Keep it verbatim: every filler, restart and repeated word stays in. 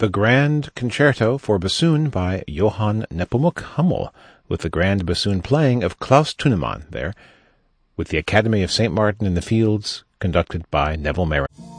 the Grand Concerto for Bassoon by Johann Nepomuk Hummel, with the grand bassoon playing of Klaus Thunemann there, with the Academy of Saint Martin in the Fields, conducted by Neville Merriman.